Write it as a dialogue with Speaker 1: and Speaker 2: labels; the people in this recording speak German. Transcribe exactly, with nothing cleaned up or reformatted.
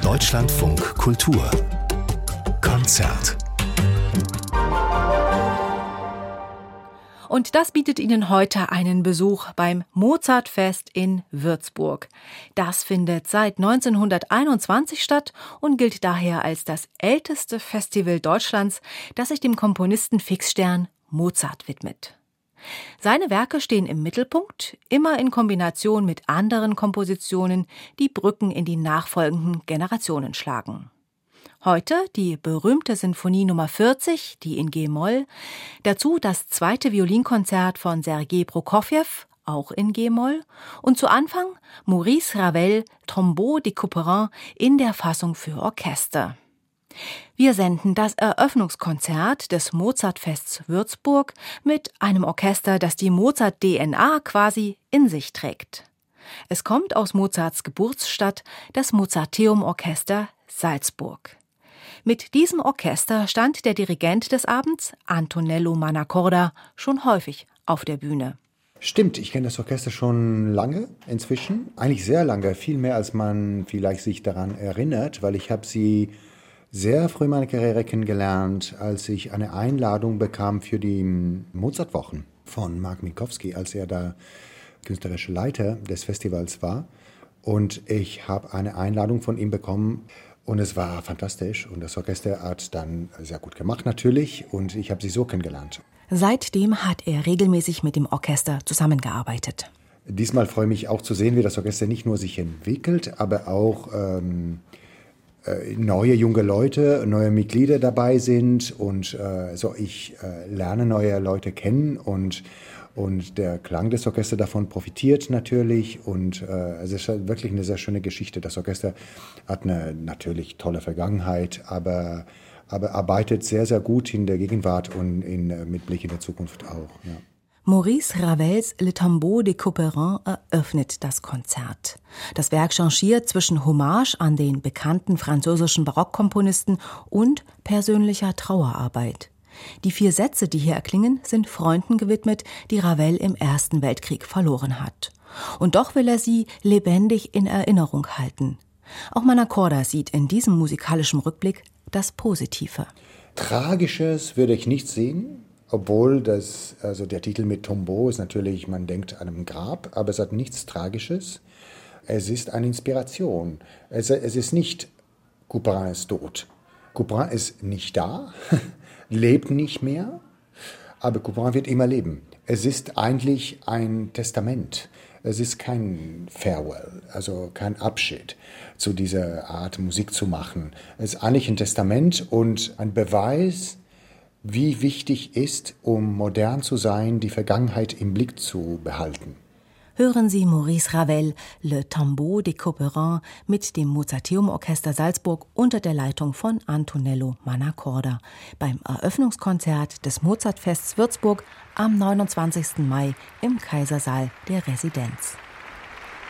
Speaker 1: Deutschlandfunk Kultur Konzert.
Speaker 2: Und das bietet Ihnen heute einen Besuch beim Mozartfest in Würzburg. Das findet seit neunzehnhunderteinundzwanzig statt und gilt daher als das älteste Festival Deutschlands, das sich dem Komponisten Fixstern Mozart widmet. Seine Werke stehen im Mittelpunkt, immer in Kombination mit anderen Kompositionen, die Brücken in die nachfolgenden Generationen schlagen. Heute die berühmte Sinfonie Nummer vierzig, die in G-Moll, dazu das zweite Violinkonzert von Sergei Prokofjew, auch in G-Moll, und zu Anfang Maurice Ravel, Tombeau de Couperin in der Fassung für Orchester. Wir senden das Eröffnungskonzert des Mozartfests Würzburg mit einem Orchester, das die Mozart-D N A quasi in sich trägt. Es kommt aus Mozarts Geburtsstadt, das Mozarteum-Orchester Salzburg. Mit diesem Orchester stand der Dirigent des Abends, Antonello Mannacorda, schon häufig auf der Bühne.
Speaker 3: Stimmt, ich kenne das Orchester schon lange inzwischen, eigentlich sehr lange, viel mehr als man vielleicht sich daran erinnert, weil ich habe sie sehr früh in meiner Karriere kennengelernt, als ich eine Einladung bekam für die Mozartwochen von Mark Minkowski, als er da künstlerischer Leiter des Festivals war. Und ich habe eine Einladung von ihm bekommen und es war fantastisch. Und das Orchester hat dann sehr gut gemacht natürlich und ich habe sie so kennengelernt.
Speaker 2: Seitdem hat er regelmäßig mit dem Orchester zusammengearbeitet.
Speaker 3: Diesmal freue ich mich auch zu sehen, wie das Orchester nicht nur sich entwickelt, aber auch ähm, neue junge Leute, neue Mitglieder dabei sind und äh, so ich äh, lerne neue Leute kennen und, und der Klang des Orchesters davon profitiert natürlich und äh, es ist wirklich eine sehr schöne Geschichte. Das Orchester hat eine natürlich tolle Vergangenheit, aber, aber arbeitet sehr, sehr gut in der Gegenwart und in, mit Blick in der Zukunft auch. Ja.
Speaker 2: Maurice Ravels Le Tombeau de Couperin eröffnet das Konzert. Das Werk changiert zwischen Hommage an den bekannten französischen Barockkomponisten und persönlicher Trauerarbeit. Die vier Sätze, die hier erklingen, sind Freunden gewidmet, die Ravel im Ersten Weltkrieg verloren hat. Und doch will er sie lebendig in Erinnerung halten. Auch Mannacorda sieht in diesem musikalischen Rückblick das Positive.
Speaker 3: Tragisches würde ich nicht sehen. Obwohl das, also der Titel mit Tombeau ist natürlich, man denkt an einem Grab, aber es hat nichts Tragisches. Es ist eine Inspiration. Es, es ist nicht, Couperin ist tot. Couperin ist nicht da, lebt nicht mehr, aber Couperin wird immer leben. Es ist eigentlich ein Testament. Es ist kein Farewell, also kein Abschied zu dieser Art Musik zu machen. Es ist eigentlich ein Testament und ein Beweis, wie wichtig ist, um modern zu sein, die Vergangenheit im Blick zu behalten.
Speaker 2: Hören Sie Maurice Ravel, Le Tombeau de Couperin mit dem Mozarteum-Orchester Salzburg unter der Leitung von Antonello Mannacorda beim Eröffnungskonzert des Mozartfests Würzburg am neunundzwanzigsten Mai im Kaisersaal der Residenz.